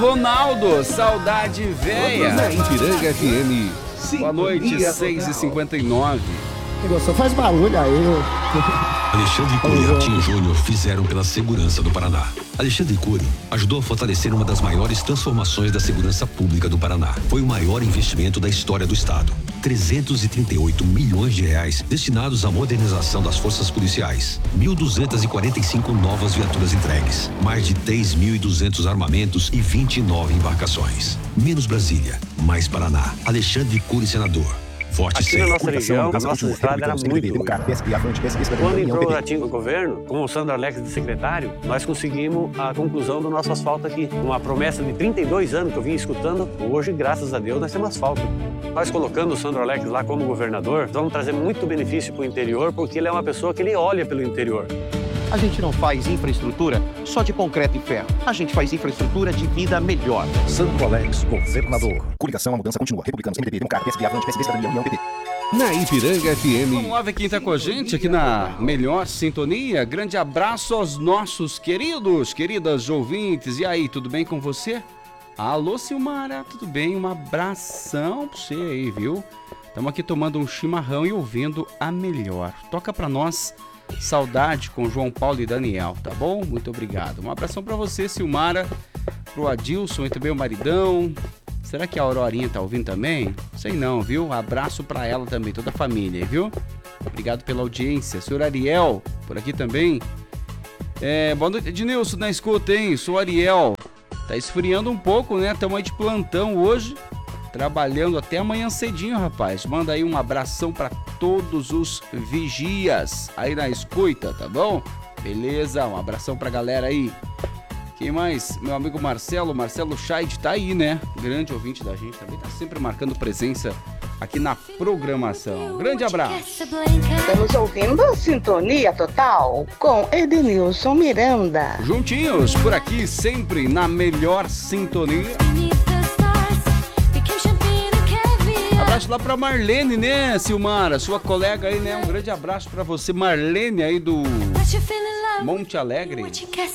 Ronaldo, saudade véia. Na Ipiranga FM. Boa noite, 6h59. Só faz barulho aí. Alexandre Cury e Ratinho Júnior fizeram pela segurança do Paraná. Alexandre Cury ajudou a fortalecer uma das maiores transformações da segurança pública do Paraná. Foi o maior investimento da história do estado. 338 milhões de reais destinados à modernização das forças policiais. 1.245 novas viaturas entregues. Mais de 3.200 armamentos e 29 embarcações. Menos Brasília, mais Paraná. Alexandre Cury, senador. Vote aqui na nossa região, a nossa estrada era muito ruim. Quando entrou o Ratinho no governo, com o Sandro Alex de secretário, nós conseguimos a conclusão do nosso asfalto aqui. Uma promessa de 32 anos que eu vim escutando, hoje, graças a Deus, nós temos asfalto. Nós colocando o Sandro Alex lá como governador, vamos trazer muito benefício para o interior, porque ele é uma pessoa que ele olha pelo interior. A gente não faz infraestrutura só de concreto e ferro. A gente faz infraestrutura de vida melhor. Sandro Alex, governador. Coligação, a mudança continua. Republicanos, MDB, Democrata, PSB, Avante, PSB, Cidadania, União, PP. Na Ipiranga FM. Vamos lá ver quem tá com a gente aqui na melhor sintonia. Grande abraço aos nossos queridas ouvintes. E aí, tudo bem com você? Alô, Silmara, tudo bem? Um abração pra você aí, viu? Estamos aqui tomando um chimarrão e ouvindo a melhor. Toca pra nós Saudade com João Paulo e Daniel, tá bom? Muito obrigado. Um abração pra você, Silmara, pro Adilson e também o maridão. Será que a Aurorinha tá ouvindo também? Sei não, viu? Abraço pra ela também, toda a família, viu? Obrigado pela audiência. Senhor Ariel, por aqui também. Boa noite, Ednilson, na escuta, hein? Sou Ariel. Tá esfriando um pouco, né? Estamos aí de plantão hoje, trabalhando até amanhã cedinho, rapaz. Manda aí um abração pra todos os vigias aí na escuta, tá bom? Beleza, um abração pra galera aí. Quem mais? Meu amigo Marcelo Scheid tá aí, né? Grande ouvinte da gente, também tá sempre marcando presença aqui na programação. Grande abraço. Estamos ouvindo a Sintonia Total com Edenilson Miranda. Juntinhos por aqui, sempre na melhor sintonia. Abraço lá pra Marlene, né, Silmara? Sua colega aí, né? Um grande abraço pra você, Marlene aí do Monte Alegre.